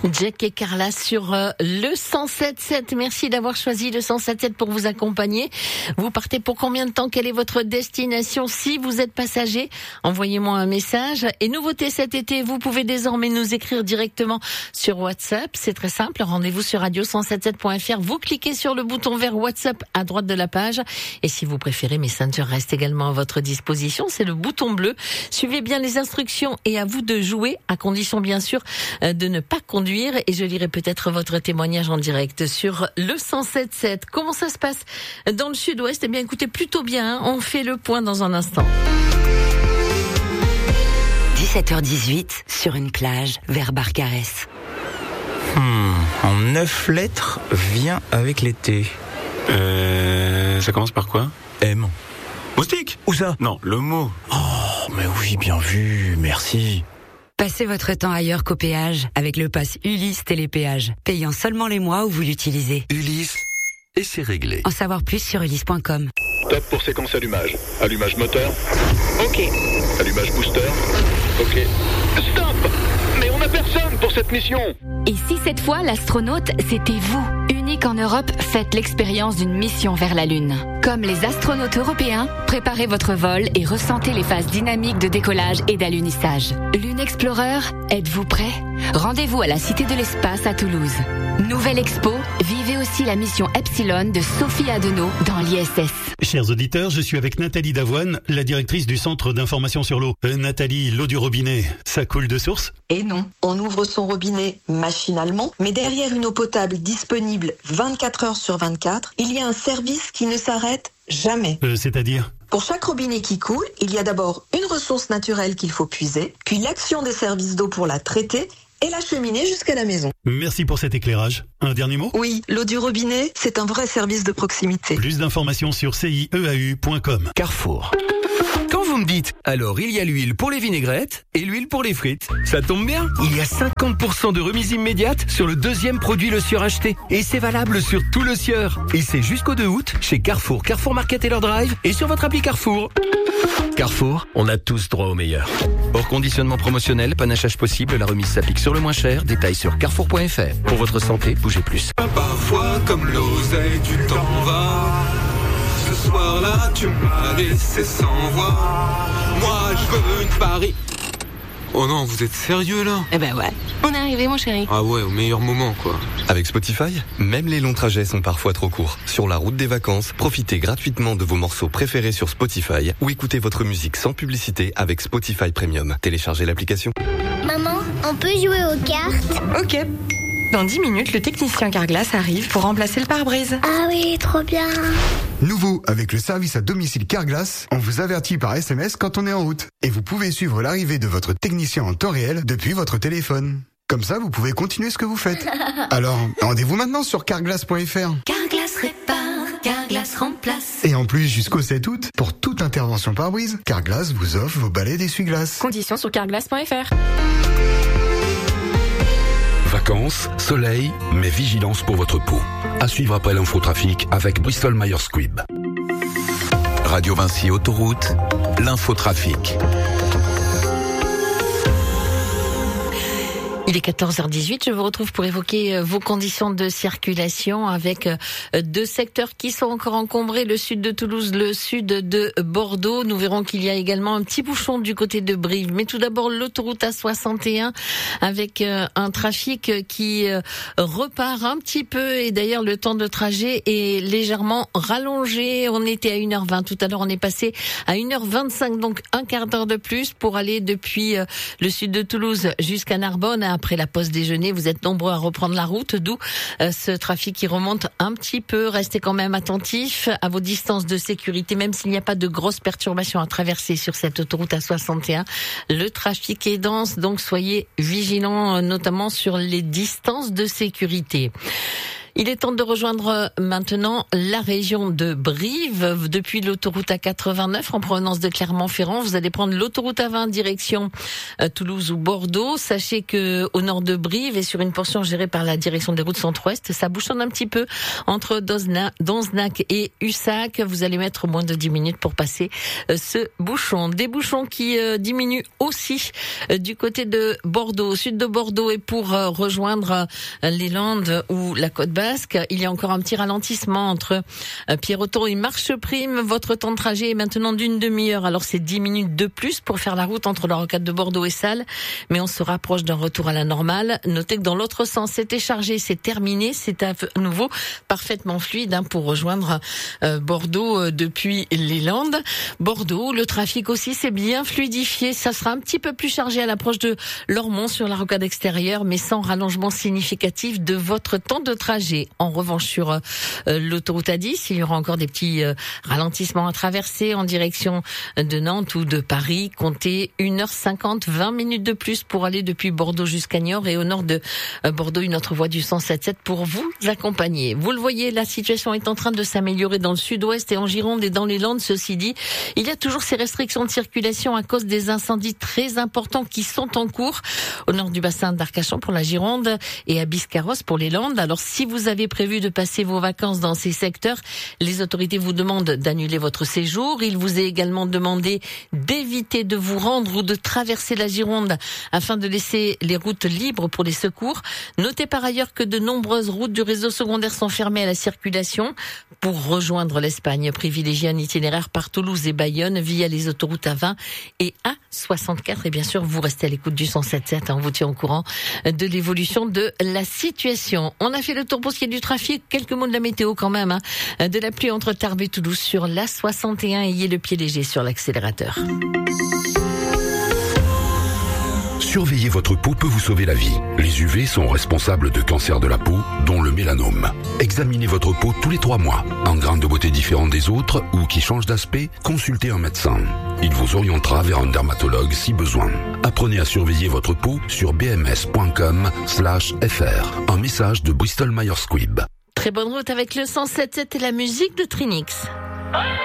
Jack et Carla sur le 107.7. Merci d'avoir choisi le 107.7 pour vous accompagner. Vous partez pour combien de temps? Quelle est votre destination? Si vous êtes passager, envoyez-moi un message. Et nouveauté cet été, vous pouvez désormais nous écrire directement sur WhatsApp. C'est très simple. Rendez-vous sur radio177.fr. Vous cliquez sur le bouton vert WhatsApp à droite de la page. Et si vous préférez, Messenger reste également à votre disposition. C'est le bouton bleu. Suivez bien les instructions et à vous de jouer, à condition bien sûr de ne pas conduire. Et je lirai peut-être votre témoignage en direct sur le 107.7. Comment ça se passe dans le sud-ouest? Eh bien écoutez, plutôt bien, on fait le point dans un instant. 17h18 sur une plage vers Barcarès. En 9 lettres, vient avec l'été. Ça commence par quoi? M. Moustique? Où ça? Non, le mot. Oh, mais oui, bien vu, merci. Passez votre temps ailleurs qu'au péage avec le pass Ulysse Télépéage, payant seulement les mois où vous l'utilisez. Ulysse, et c'est réglé. En savoir plus sur ulysse.com. Top pour séquence allumage. Allumage moteur. Ok. Allumage booster. Ok. Stop! Mais on n'a personne pour cette mission! Et si cette fois l'astronaute, c'était vous? Unique en Europe, faites l'expérience d'une mission vers la Lune. Comme les astronautes européens, préparez votre vol et ressentez les phases dynamiques de décollage et d'alunissage. Lune Explorer, êtes-vous prêt? Rendez-vous à la Cité de l'Espace à Toulouse. Nouvelle expo, vivez aussi la mission Epsilon de Sophie Adenau dans l'ISS. Chers auditeurs, je suis avec Nathalie Davoine, la directrice du Centre d'information sur l'eau. Nathalie, l'eau du robinet, ça coule de source? Et non, on ouvre son robinet machinalement, mais derrière une eau potable disponible 24 heures sur 24, il y a un service qui ne s'arrête jamais. C'est-à-dire? Pour chaque robinet qui coule, il y a d'abord une ressource naturelle qu'il faut puiser, puis l'action des services d'eau pour la traiter et l'acheminer jusqu'à la maison. Merci pour cet éclairage. Un dernier mot? Oui, l'eau du robinet, c'est un vrai service de proximité. Plus d'informations sur CIEAU.com. Carrefour. Quand vous me dites, alors il y a l'huile pour les vinaigrettes et l'huile pour les frites. Ça tombe bien, il y a 50% de remise immédiate sur le deuxième produit Le Sieur acheté. Et c'est valable sur tout Le Sieur. Et c'est jusqu'au 2 août chez Carrefour, Carrefour Market et leur drive et sur votre appli Carrefour. Carrefour, on a tous droit au meilleur. Hors conditionnement promotionnel, panachage possible, la remise s'applique sur le moins cher. Détails sur carrefour.fr. Pour votre santé, bougez plus. Parfois, comme l'oseille, tu t'en vas. Ce soir-là, tu m'as laissé sans voix. Moi, je veux une Paris. Oh non, vous êtes sérieux là? Eh ben ouais, on est arrivé mon chéri. Ah ouais, au meilleur moment quoi. Avec Spotify, même les longs trajets sont parfois trop courts. Sur la route des vacances, profitez gratuitement de vos morceaux préférés sur Spotify ou écoutez votre musique sans publicité avec Spotify Premium. Téléchargez l'application. Maman, on peut jouer aux cartes? Ok. Dans 10 minutes, le technicien Carglass arrive pour remplacer le pare-brise. Ah oui, trop bien. Nouveau, avec le service à domicile Carglass, on vous avertit par SMS quand on est en route. Et vous pouvez suivre l'arrivée de votre technicien en temps réel depuis votre téléphone. Comme ça, vous pouvez continuer ce que vous faites. Alors, rendez-vous maintenant sur carglass.fr. Carglass répare, Carglass remplace. Et en plus, jusqu'au 7 août, pour toute intervention pare-brise, Carglass vous offre vos balais d'essuie-glace. Conditions sur carglass.fr. Vacances, soleil, mais vigilance pour votre peau. À suivre après l'infotrafic avec Bristol Myers Squibb. Radio Vinci Autoroute, l'infotrafic. Il est 14h18, je vous retrouve pour évoquer vos conditions de circulation avec deux secteurs qui sont encore encombrés, le sud de Toulouse, le sud de Bordeaux. Nous verrons qu'il y a également un petit bouchon du côté de Brive. Mais tout d'abord, l'autoroute A61 avec un trafic qui repart un petit peu et d'ailleurs le temps de trajet est légèrement rallongé. On était à 1h20 tout à l'heure, on est passé à 1h25, donc un quart d'heure de plus pour aller depuis le sud de Toulouse jusqu'à Narbonne. Après la pause déjeuner, vous êtes nombreux à reprendre la route, d'où ce trafic qui remonte un petit peu. Restez quand même attentifs à vos distances de sécurité, même s'il n'y a pas de grosses perturbations à traverser sur cette autoroute A61. Le trafic est dense, donc soyez vigilants, notamment sur les distances de sécurité. Il est temps de rejoindre maintenant la région de Brive. Depuis l'autoroute A89 en provenance de Clermont-Ferrand, vous allez prendre l'autoroute A20 direction Toulouse ou Bordeaux. Sachez que au nord de Brive et sur une portion gérée par la direction des routes centre-ouest, ça bouchonne un petit peu entre Donzenac et Ussac. Vous allez mettre moins de 10 minutes pour passer ce bouchon. Des bouchons qui diminuent aussi du côté de Bordeaux, au sud de Bordeaux, et pour rejoindre les Landes ou la Côte Basque, il y a encore un petit ralentissement entre Pierreton et Marcheprime. Votre temps de trajet est maintenant d'une demi-heure. Alors c'est 10 minutes de plus pour faire la route entre la rocade de Bordeaux et Salles, mais on se rapproche d'un retour à la normale. Notez que dans l'autre sens, c'était chargé, c'est terminé, c'est à nouveau parfaitement fluide pour rejoindre Bordeaux depuis les Landes. Bordeaux, le trafic aussi s'est bien fluidifié. Ça sera un petit peu plus chargé à l'approche de Lormont sur la rocade extérieure, mais sans rallongement significatif de votre temps de trajet. En revanche, sur l'autoroute A10, il y aura encore des petits ralentissements à traverser en direction de Nantes ou de Paris. Comptez 1h50, 20 minutes de plus pour aller depuis Bordeaux jusqu'à Niort, et au nord de Bordeaux, une autre voie du 107.7 pour vous accompagner. Vous le voyez, la situation est en train de s'améliorer dans le sud-ouest et en Gironde et dans les Landes. Ceci dit, il y a toujours ces restrictions de circulation à cause des incendies très importants qui sont en cours au nord du bassin d'Arcachon pour la Gironde et à Biscarrosse pour les Landes. Alors si vous avez prévu de passer vos vacances dans ces secteurs, les autorités vous demandent d'annuler votre séjour. Il vous est également demandé d'éviter de vous rendre ou de traverser la Gironde afin de laisser les routes libres pour les secours. Notez par ailleurs que de nombreuses routes du réseau secondaire sont fermées à la circulation. Pour rejoindre l'Espagne, privilégiez un itinéraire par Toulouse et Bayonne via les autoroutes A20 et A64. Et bien sûr, vous restez à l'écoute du 107.7. On vous tient au courant de l'évolution de la situation. On a fait le tour pour ce qui est du trafic. Quelques mots de la météo quand même. De la pluie entre Tarbes et Toulouse sur l'A61. Ayez le pied léger sur l'accélérateur. Surveiller votre peau peut vous sauver la vie. Les UV sont responsables de cancers de la peau, dont le mélanome. Examinez votre peau tous les 3 mois. Un grain de beauté différent des autres ou qui change d'aspect, consultez un médecin. Il vous orientera vers un dermatologue si besoin. Apprenez à surveiller votre peau sur bms.com/fr. Un message de Bristol Myers Squibb. Très bonne route avec le 107.7 et la musique de Trinix.